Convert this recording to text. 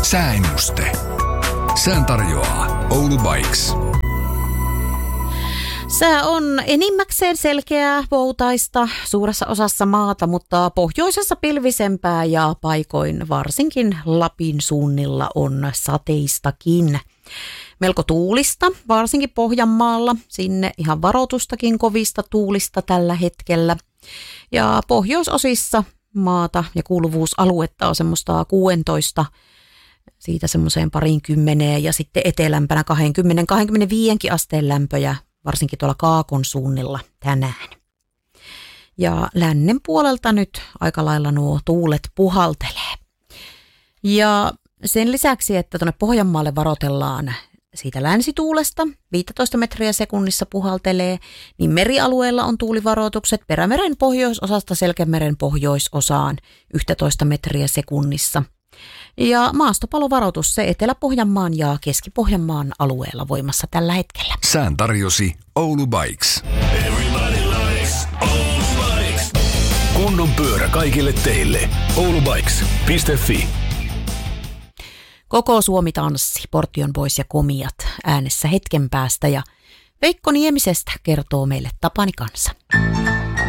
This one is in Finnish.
Sääennuste. Sään tarjoaa Oulu Bikes. Sää on enimmäkseen selkeää, poutaista suuressa osassa maata, mutta pohjoisessa pilvisempää ja paikoin varsinkin Lapin suunnilla on sateistakin. Melko tuulista, varsinkin Pohjanmaalla, sinne ihan varoitustakin kovista tuulista tällä hetkellä. Ja pohjoisosissa maata ja kuuluvuusaluetta on semmoista 16, siitä semmoiseen 20 ja sitten etelämpänä 20-25 asteen lämpöjä, varsinkin tuolla Kaakon suunnilla tänään. Ja lännen puolelta nyt aika lailla nuo tuulet puhaltelee. Ja sen lisäksi, että tuonne Pohjanmaalle varoitellaan siitä länsituulesta, 15 metriä sekunnissa puhaltelee, niin merialueella on tuulivaroitukset Perämeren pohjoisosasta Selkämeren pohjoisosaan 11 metriä sekunnissa. Ja maastopalovaroitus se Etelä-Pohjanmaan ja Keski-Pohjanmaan alueella voimassa tällä hetkellä. Sään tarjosi Oulu Bikes. Kunnon pyörä kaikille teille. oulubikes.fi. Koko Suomi tanssi, Portion Boys ja Komiat äänessä hetken päästä ja Veikko Niemisestä kertoo meille Tapani Kansa.